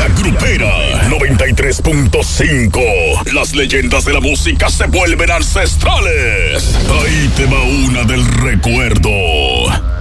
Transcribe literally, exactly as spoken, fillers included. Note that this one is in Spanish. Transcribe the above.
La Grupera noventa y tres punto cinco. Las leyendas de la música se vuelven ancestrales. Ahí te va una del recuerdo.